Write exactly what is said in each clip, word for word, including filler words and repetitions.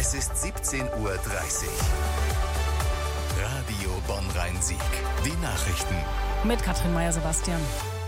Es ist siebzehn Uhr dreißig. Radio Bonn-Rhein-Sieg. Die Nachrichten. Mit Katrin Meyer-Sebastian.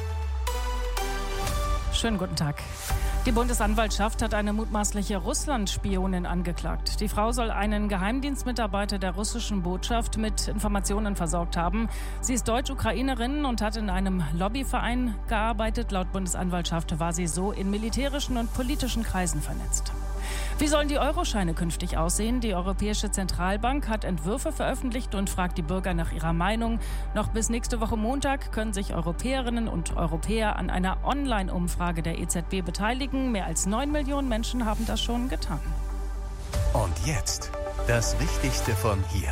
Schönen guten Tag. Die Bundesanwaltschaft hat eine mutmaßliche Russland-Spionin angeklagt. Die Frau soll einen Geheimdienstmitarbeiter der russischen Botschaft mit Informationen versorgt haben. Sie ist Deutsch-Ukrainerin und hat in einem Lobbyverein gearbeitet. Laut Bundesanwaltschaft war sie so in militärischen und politischen Kreisen vernetzt. Wie sollen die Euroscheine künftig aussehen? Die Europäische Zentralbank hat Entwürfe veröffentlicht und fragt die Bürger nach ihrer Meinung. Noch bis nächste Woche Montag können sich Europäerinnen und Europäer an einer Online-Umfrage der E Z B beteiligen. Mehr als neun Millionen Menschen haben das schon getan. Und jetzt das Wichtigste von hier.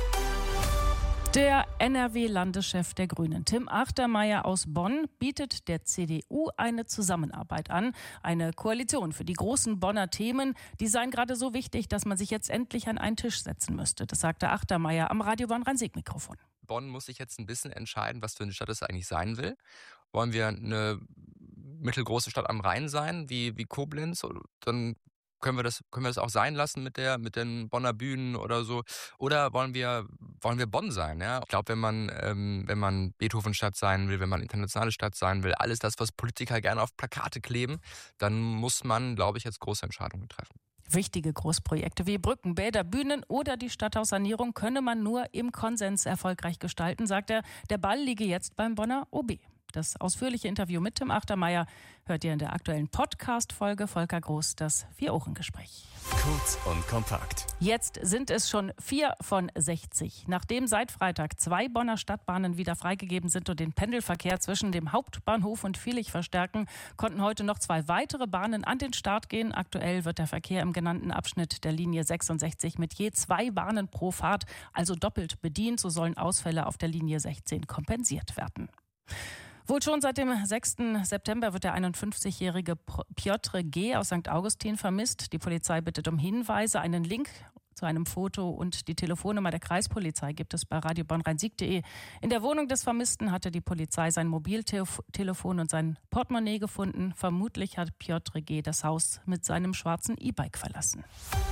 Der N R W-Landeschef der Grünen, Tim Achtermeier aus Bonn, bietet der C D U eine Zusammenarbeit an. Eine Koalition für die großen Bonner Themen. Die seien gerade so wichtig, dass man sich jetzt endlich an einen Tisch setzen müsste. Das sagte Achtermeier am Radio Bonn-Rhein-Sieg-Mikrofon. Bonn muss sich jetzt ein bisschen entscheiden, was für eine Stadt es eigentlich sein will. Wollen wir eine mittelgroße Stadt am Rhein sein, wie, wie Koblenz? Dann Können wir, das, können wir das auch sein lassen mit, der, mit den Bonner Bühnen oder so? Oder wollen wir, wollen wir Bonn sein? Ja? Ich glaube, wenn man, ähm, wenn man Beethoven-Stadt sein will, wenn man internationale Stadt sein will, alles das, was Politiker gerne auf Plakate kleben, dann muss man, glaube ich, jetzt große Entscheidungen treffen. Wichtige Großprojekte wie Brücken, Bäder, Bühnen oder die Stadthaussanierung könne man nur im Konsens erfolgreich gestalten, sagt er. Der Ball liege jetzt beim Bonner O B. Das ausführliche Interview mit Tim Achtermeier hört ihr in der aktuellen Podcast-Folge. Volker Groß, das Vier-Ohren-Gespräch. Kurz und kompakt. Jetzt sind es schon vier von sechzig. Nachdem seit Freitag zwei Bonner Stadtbahnen wieder freigegeben sind und den Pendelverkehr zwischen dem Hauptbahnhof und Vilich verstärken, konnten heute noch zwei weitere Bahnen an den Start gehen. Aktuell wird der Verkehr im genannten Abschnitt der Linie sechsundsechzig mit je zwei Bahnen pro Fahrt, also doppelt bedient. So sollen Ausfälle auf der Linie sechzehn kompensiert werden. Wohl schon seit dem sechsten September wird der einundfünfzigjährige Piotr G. aus Sankt Augustin vermisst. Die Polizei bittet um Hinweise. Einen Link zu einem Foto und die Telefonnummer der Kreispolizei gibt es bei radio bonn rhein sieg punkt de. In der Wohnung des Vermissten hatte die Polizei sein Mobiltelefon und sein Portemonnaie gefunden. Vermutlich hat Piotr G. das Haus mit seinem schwarzen E-Bike verlassen.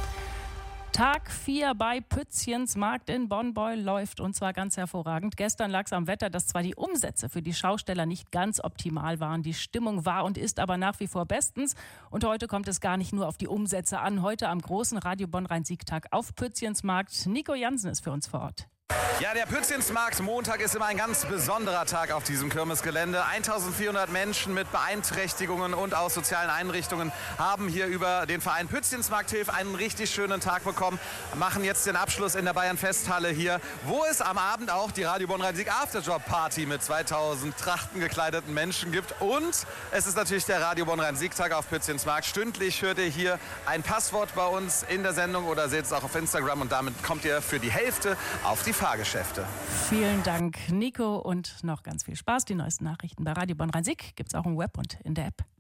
Tag vier bei Pützchens Markt in Bonn-Beuel läuft und zwar ganz hervorragend. Gestern lag es am Wetter, dass zwar die Umsätze für die Schausteller nicht ganz optimal waren. Die Stimmung war und ist aber nach wie vor bestens. Und heute kommt es gar nicht nur auf die Umsätze an. Heute am großen Radio Bonn-Rhein-Sieg-Tag auf Pützchens Markt. Nico Jansen ist für uns vor Ort. Ja, der Pützchensmarkt Montag ist immer ein ganz besonderer Tag auf diesem Kirmesgelände. eintausendvierhundert Menschen mit Beeinträchtigungen und aus sozialen Einrichtungen haben hier über den Verein Pützchensmarkthilfe einen richtig schönen Tag bekommen, machen jetzt den Abschluss in der Bayern-Festhalle hier, wo es am Abend auch die Radio Bonn-Rhein-Sieg Afterjob-Party mit zweitausend trachtengekleideten Menschen gibt. Und es ist natürlich der Radio Bonn-Rhein-Sieg-Tag auf Pützchensmarkt. Stündlich hört ihr hier ein Passwort bei uns in der Sendung oder seht es auch auf Instagram und damit kommt ihr für die Hälfte auf die Fahrgeschäfte. Vielen Dank, Nico, und noch ganz viel Spaß. Die neuesten Nachrichten bei Radio Bonn-Rhein-Sieg gibt es auch im Web und in der App.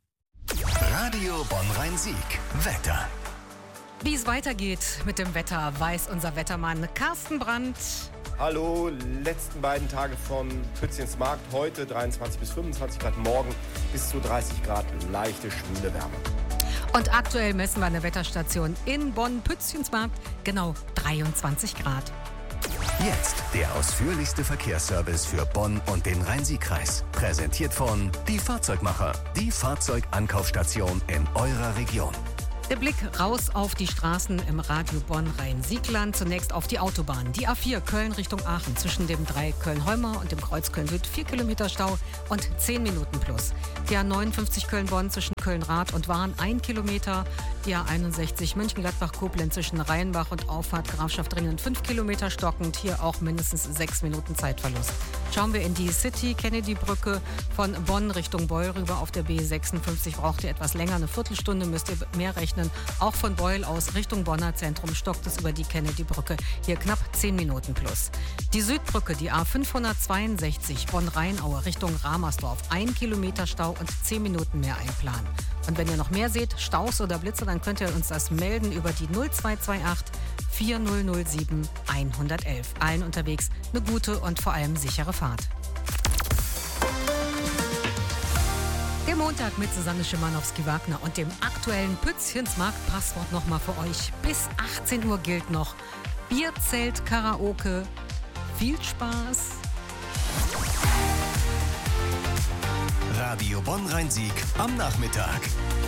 Radio Bonn-Rhein-Sieg. Wetter. Wie es weitergeht mit dem Wetter, weiß unser Wettermann Carsten Brandt. Hallo, letzten beiden Tage von Pützchensmarkt. Heute dreiundzwanzig bis fünfundzwanzig Grad, morgen bis zu dreißig Grad, leichte schwüle Wärme. Und aktuell messen wir an der Wetterstation in Bonn-Pützchensmarkt genau dreiundzwanzig Grad. Jetzt der ausführlichste Verkehrsservice für Bonn und den Rhein-Sieg-Kreis. Präsentiert von Die Fahrzeugmacher, die Fahrzeugankaufstation in eurer Region. Der Blick raus auf die Straßen im Radio Bonn-Rhein-Siegland. Zunächst auf die Autobahn. Die A vier Köln Richtung Aachen zwischen dem Dreieck Köln-Holmer und dem Kreuz Köln-Süd vier Kilometer Stau und zehn Minuten plus. Die A neunundfünfzig Köln-Bonn zwischen Köln-Rath und Wahn ein Kilometer. Die A einundsechzig Mönchengladbach-Koblenz zwischen Rheinbach und Auffahrt Grafschaft Ringen fünf Kilometer stockend. Hier auch mindestens sechs Minuten Zeitverlust. Schauen wir in die City. Kennedy-Brücke von Bonn Richtung Beul rüber auf der B sechsundfünfzig. Braucht ihr etwas länger, eine Viertelstunde, müsst ihr mehr rechnen. Auch von Beul aus Richtung Bonner Zentrum stockt es über die Kennedy-Brücke. Hier knapp zehn Minuten plus. Die Südbrücke, die A fünfhundertzweiundsechzig Bonn-Rheinaue Richtung Ramersdorf. Ein Kilometer Stau und zehn Minuten mehr einplanen. Und wenn ihr noch mehr seht, Staus oder Blitze, dann könnt ihr uns das melden über die null zwei zwei acht vier null null sieben eins eins eins. Allen unterwegs eine gute und vor allem sichere Fahrt. Der Montag mit Susanne Schimanowski-Wagner und dem aktuellen Pützchensmarkt-Passwort nochmal für euch. Bis achtzehn Uhr gilt noch Bierzelt, Karaoke. Viel Spaß! Radio Bonn-Rhein-Sieg am Nachmittag.